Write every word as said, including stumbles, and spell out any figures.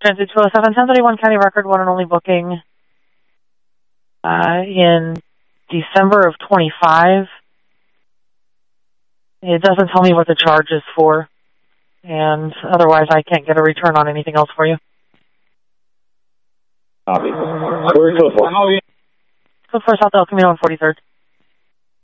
Transit two oh seven, ten thirty-one County Record, one and only booking uh, in December of twenty-five. It doesn't tell me what the charge is for, and otherwise I can't get a return on anything else for you. Copy. Where's the Code four South El Camino on forty-third.